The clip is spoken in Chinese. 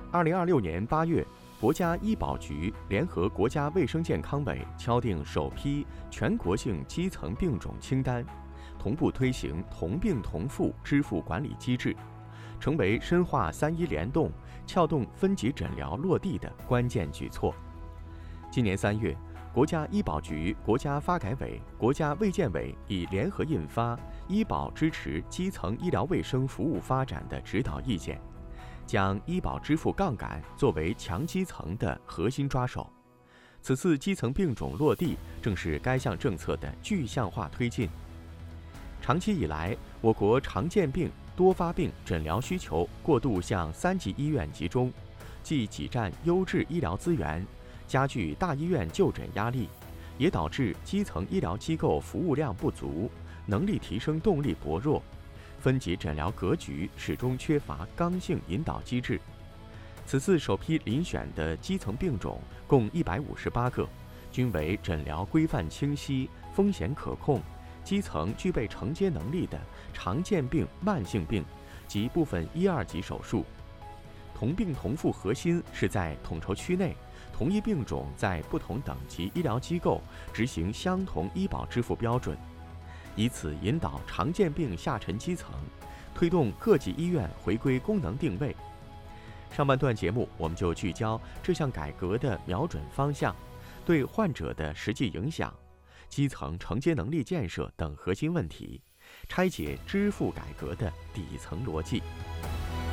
2026年8月，国家医保局联合国家卫生健康委敲定首批全国性基层病种清单，同步推行同病同付支付管理机制，成为深化3医联动、撬动分级诊疗落地的关键举措。今年3月，国家医保局、国家发改委、国家卫健委已联合印发《医保支持基层医疗卫生服务发展的指导意见》，将医保支付杠杆作为强基层的核心抓手。此次基层病种落地，正是该项政策的具象化推进。长期以来，我国常见病、多发病诊疗需求过度向3级医院集中，既挤占优质医疗资源，加剧大医院就诊压力，也导致基层医疗机构服务量不足，能力提升动力薄弱，分级诊疗格局始终缺乏刚性引导机制。此次首批遴选的基层病种共158个，均为诊疗规范清晰、风险可控、基层具备承接能力的常见病、慢性病及部分1、2级手术。同病同付核心是在统筹区内，同一病种在不同等级医疗机构执行相同医保支付标准，以此引导常见病下沉基层，推动各级医院回归功能定位。上半段节目，我们就聚焦这项改革的瞄准方向、对患者的实际影响、基层承接能力建设等核心问题，拆解支付改革的底层逻辑。